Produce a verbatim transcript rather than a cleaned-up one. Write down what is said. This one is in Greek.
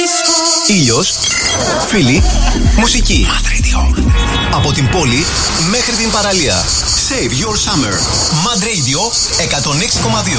Ήλιος, φίλοι, μουσική. Mad Radio. Από την πόλη μέχρι την παραλία. Save your summer. Mad Radio εκατόν έξι κόμμα δύο.